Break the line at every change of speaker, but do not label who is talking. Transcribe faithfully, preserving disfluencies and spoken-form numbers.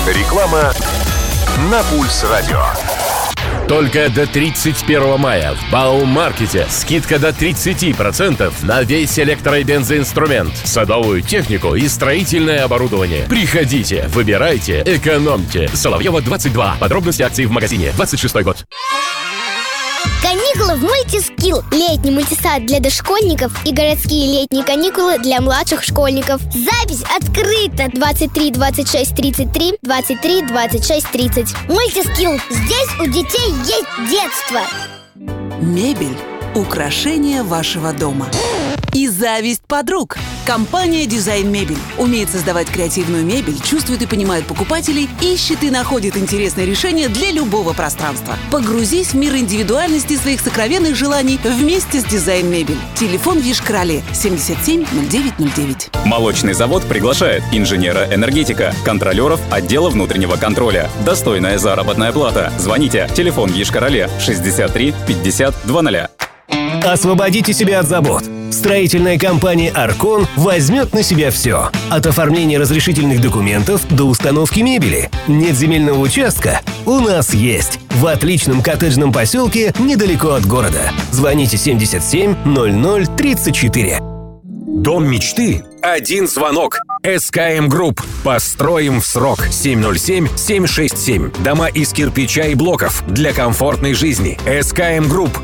Реклама на Пульс Радио.
Только до тридцать первого мая в Баумаркете скидка до тридцать процентов на весь электро- и бензоинструмент, садовую технику и строительное оборудование. Приходите, выбирайте, экономьте. Соловьева, двадцать два. Подробности акций в магазине. двадцать шестой год.
Каникулы в Мультискилл. Летний мультисад для дошкольников и городские летние каникулы для младших школьников. Запись открыта. двадцать три двадцать шесть тридцать три, двадцать три двадцать шесть тридцать. Мультискилл. Здесь у детей есть детство.
Мебель – украшение вашего дома. И зависть подруг. Компания «Дизайн Мебель» умеет создавать креативную мебель, чувствует и понимает покупателей, ищет и находит интересные решения для любого пространства. Погрузись в мир индивидуальности своих сокровенных желаний вместе с «Дизайн Мебель». Телефон в Йошкар-Оле семьдесят семь ноль девять ноль девять.
Молочный завод приглашает инженера-энергетика, контролеров отдела внутреннего контроля. Достойная заработная плата. Звоните. Телефон в Йошкар-Оле шестьдесят три пятьдесят двадцать.
Освободите себя от забот. Строительная компания «Аркон» возьмет на себя все. От оформления разрешительных документов до установки мебели. Нет земельного участка? У нас есть. В отличном коттеджном поселке недалеко от города. Звоните семьдесят семь ноль ноль тридцать четыре.
Дом мечты. Один звонок. эс ка эм Групп. Построим в срок. семь ноль семь семь шесть семь. Дома из кирпича и блоков для комфортной жизни. эс ка эм Групп.